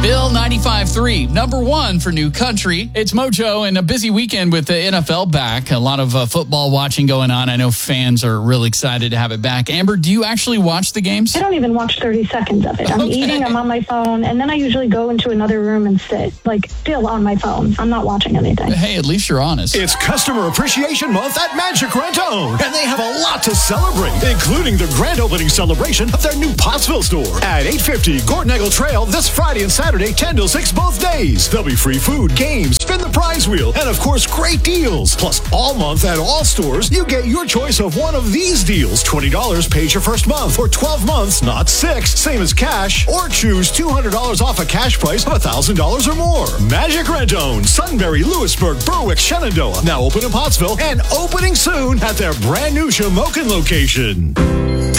Bill 95.3, number one for New Country. It's Mojo and a busy weekend with the NFL back. A lot of football watching going on. I know fans are really excited to have it back. Amber, do you actually watch the games? I don't even watch 30 seconds of it. I'm eating, I'm on my phone, and then I usually go into another room and sit, still on my phone. I'm not watching anything. Hey, at least you're honest. It's Customer Appreciation Month at Magic Rent-A-Own, and they have a lot to celebrate, including the grand opening celebration of their new Pottsville store at 850 Gordon Eggle Trail this Friday and Saturday, 10 till 6 both days. There'll be free food, games, spin the prize wheel, and of course, great deals. Plus, all month at all stores, you get your choice of one of these deals. $20 pays your first month, or 12 months, not 6, same as cash, or choose $200 off a cash price of $1,000 or more. Magic Rent-A-Own, Sunbury, Lewisburg, Berwick, Shenandoah, now open in Pottsville, and opening soon at their brand new Shamokin location.